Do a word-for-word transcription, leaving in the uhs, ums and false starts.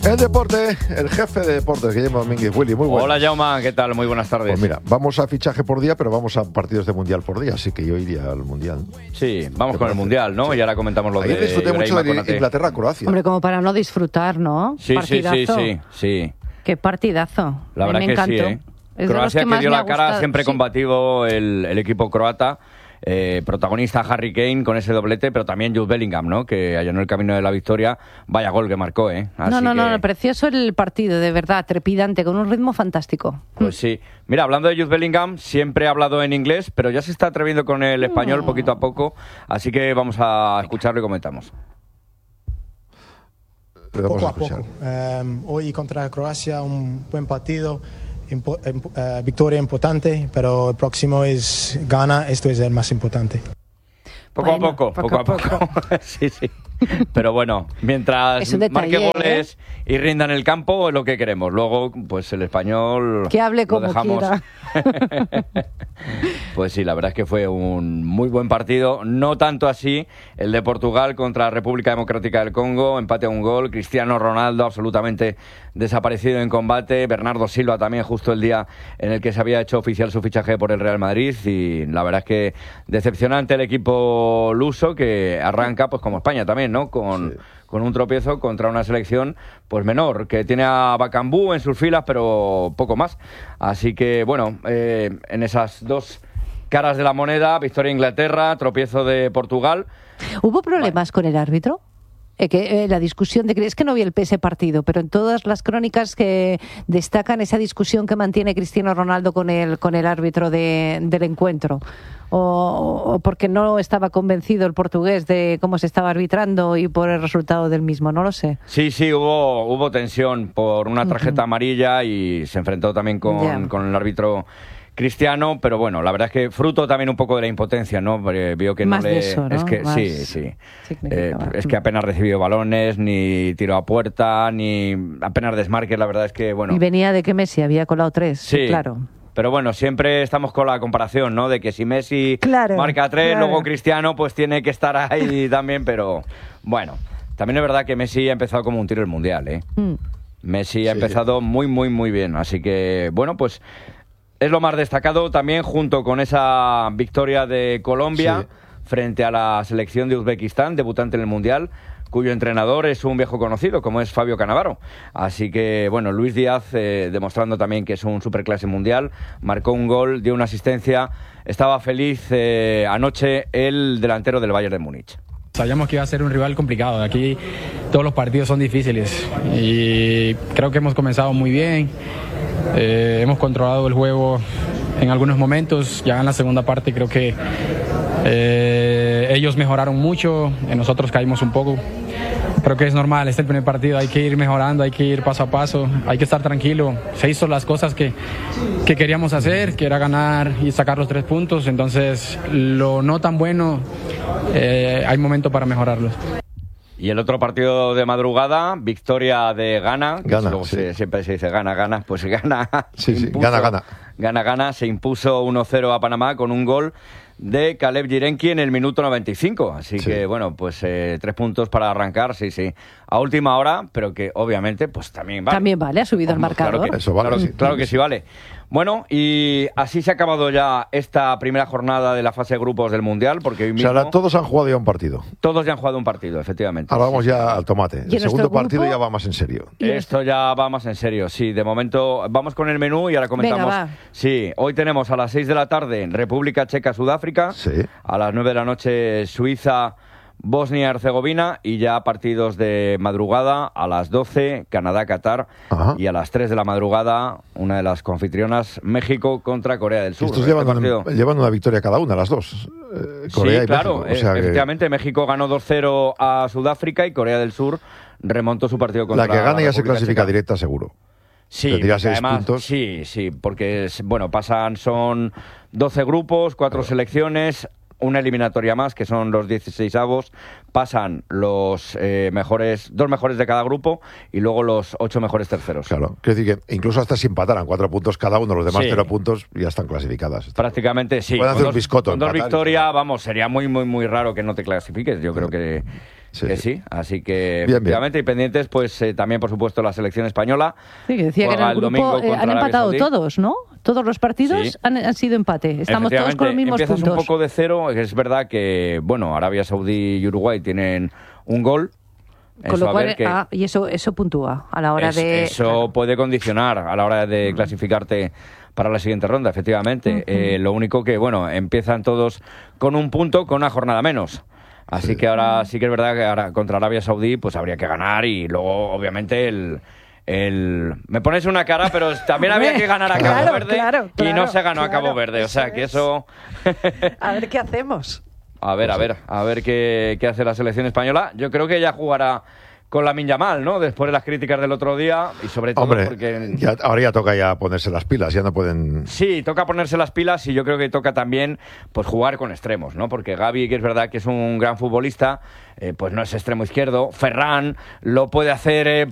El deporte, el jefe de deportes, Guillermo Domínguez. Willy, muy bueno. Hola, Jaume, ¿qué tal? Muy buenas tardes. Pues mira, vamos a fichaje por día, pero vamos a partidos de Mundial por día, así que yo iría al Mundial. Sí, vamos con el Mundial, ¿no? Sí. Y ahora comentamos lo Ayer de disfruté mucho de Inglaterra-Croacia. Hombre, como para no disfrutar, ¿no? Sí, partidazo. sí, sí, sí, sí. Qué partidazo. La verdad me que encantó. sí, ¿eh? Es Croacia que, que dio la cara, gustado. siempre sí. combativo el, el equipo croata. Eh, protagonista Harry Kane con ese doblete, pero también Jude Bellingham, ¿no? Que allanó el camino de la victoria. Vaya gol que marcó, ¿eh? Así no, no, que... no, precioso el partido, de verdad, trepidante, con un ritmo fantástico. Pues sí. Mira, hablando de Jude Bellingham, siempre ha hablado en inglés, pero ya se está atreviendo con el español no. poquito a poco, así que vamos a escucharlo y comentamos. Poco a poco. Um, hoy contra Croacia, un buen partido. Impo- uh, victoria importante, pero el próximo es Ghana, esto es el más importante. Poco Bueno, a poco, poco, poco a poco. sí, sí. Pero bueno, mientras marque goles ¿eh? y rinda en el campo, es lo que queremos. Luego, pues el español que hable lo como dejamos. quiera. Pues sí, la verdad es que fue un muy buen partido. No tanto así el de Portugal contra República Democrática del Congo, empate a un gol. Cristiano Ronaldo absolutamente desaparecido en combate. Bernardo Silva también justo el día en el que se había hecho oficial su fichaje por el Real Madrid. Y la verdad es que decepcionante el equipo luso, que arranca pues como España también, ¿no? Con, sí. con un tropiezo contra una selección pues menor, que tiene a Bakambu en sus filas, pero poco más. Así que, bueno, eh, en esas dos caras de la moneda, victoria de Inglaterra, tropiezo de Portugal. ¿Hubo problemas bueno. con el árbitro? Eh, que, eh, la discusión de que es que no vi el ese partido, pero en todas las crónicas que destacan esa discusión que mantiene Cristiano Ronaldo con el con el árbitro de, del encuentro, o, o porque no estaba convencido el portugués de cómo se estaba arbitrando y por el resultado del mismo, no lo sé. Sí, sí, hubo hubo tensión por una tarjeta uh-huh. amarilla y se enfrentó también con, yeah. con el árbitro Cristiano, pero bueno, la verdad es que fruto también un poco de la impotencia, ¿no? Porque vio que Más no le... de eso, ¿no? Es que Más sí, sí. Eh, es que apenas recibió balones, ni tiro a puerta, ni apenas desmarques, la verdad es que, bueno... Y venía de que Messi había colado tres, sí, claro. Pero bueno, siempre estamos con la comparación, ¿no? De que si Messi claro, marca tres, claro. luego Cristiano pues tiene que estar ahí también, pero bueno, también es verdad que Messi ha empezado como un tiro el Mundial, ¿eh? Mm. Messi sí. ha empezado muy, muy, muy bien, así que, bueno, pues... Es lo más destacado también junto con esa victoria de Colombia sí. frente a la selección de Uzbekistán, debutante en el Mundial, cuyo entrenador es un viejo conocido, como es Fabio Cannavaro. Así que, bueno, Luis Díaz, eh, demostrando también que es un superclase mundial, marcó un gol, dio una asistencia. Estaba feliz eh, anoche el delantero del Bayern de Múnich. Sabíamos que iba a ser un rival complicado. Aquí todos los partidos son difíciles y creo que hemos comenzado muy bien. Eh, hemos controlado el juego en algunos momentos. Ya en la segunda parte creo que eh, ellos mejoraron mucho, nosotros caímos un poco. Creo que es normal, es el primer partido, hay que ir mejorando, hay que ir paso a paso, hay que estar tranquilo. Se hizo las cosas que, que queríamos hacer, que era ganar y sacar los tres puntos, entonces lo no tan bueno, eh, hay momento para mejorarlos. Y el otro partido de madrugada, victoria de Ghana. Ghana, luego sí. se, siempre se dice Ghana, Ghana, pues Ghana. Sí, sí, Ghana, Ghana. Ghana, Ghana, se impuso uno cero a Panamá con un gol de Caleb Yirenki en el minuto noventa y cinco. Así sí. que, bueno, pues eh, tres puntos para arrancar, sí, sí. A última hora, pero que obviamente, pues también vale. También vale, ha subido Hombre, el marcador. Claro que, Eso vale, claro, sí. claro que sí vale. Bueno, y así se ha acabado ya esta primera jornada de la fase de grupos del Mundial, porque hoy mismo... O sea, ahora todos han jugado ya un partido. Todos ya han jugado un partido, efectivamente. Ahora vamos sí, ya sí. al tomate. El segundo partido ya va más en serio. Esto ya va más en serio, sí. De momento vamos con el menú y ahora comentamos. Venga, va. Sí, hoy tenemos a las seis de la tarde República Checa, Sudáfrica. Sí. A las nueve de la noche Suiza, Bosnia y Herzegovina, y ya partidos de madrugada a las doce, Canadá, Qatar, Ajá. y a las tres de la madrugada, una de las confitrionas, México contra Corea del Sur. Estos llevan, este un, llevan una victoria cada una, las dos. Eh, Corea sí, y claro, México. O sea efectivamente, que... México ganó dos cero a Sudáfrica y Corea del Sur remontó su partido contra la que gana la ya se clasifica Checa. directa, seguro. Sí, seis además, puntos. sí, sí, porque, bueno, pasan, son doce grupos, cuatro claro. selecciones, una eliminatoria más, que son los dieciseisavos, pasan los eh, mejores, dos mejores de cada grupo y luego los ocho mejores terceros. Claro, quiero decir que incluso hasta si empataran cuatro puntos cada uno, los demás sí. cero puntos ya están clasificadas. Prácticamente sí. Pueden hacer con un biscoto. Con dos victorias, vamos, sería muy, muy, muy raro que no te clasifiques. Yo creo que Sí, que sí. sí. Así que, Bien, efectivamente, y pendientes, pues eh, también, por supuesto, la selección española. Sí, que decía que en Juega el el domingo grupo eh, contra han Arabia empatado Saudí. todos, ¿no? Todos los partidos Sí. han, han sido empate. Estamos todos con los Efectivamente, mismos empiezas puntos. un poco de cero. Es verdad que, bueno, Arabia Saudí y Uruguay tienen un gol. Con Eso, lo a cual, ver que- ah, y eso, eso puntúa a la hora Es- de... Eso claro. puede condicionar a la hora de clasificarte para la siguiente ronda, efectivamente. Ujú. Eh, lo único que, bueno, empiezan todos con un punto, con una jornada menos. Así que ahora sí que es verdad que ahora contra Arabia Saudí pues habría que ganar y luego, obviamente, el... El... Me pones una cara, pero también había que ganar a Cabo Claro, Verde claro, y no claro, se ganó a Cabo claro, Verde. O sea eso que es. eso... A ver qué hacemos. A ver, a ver, a ver qué, qué hace la selección española. Yo creo que ya jugará con Lamine Yamal, ¿no? Después de las críticas del otro día y sobre todo Hombre, porque... ya- ahora ya toca ya ponerse las pilas, ya no pueden... Sí, toca ponerse las pilas y yo creo que toca también pues jugar con extremos, ¿no? Porque Gavi, que es verdad que es un gran futbolista, eh, pues no es extremo izquierdo. Ferran lo puede hacer eh,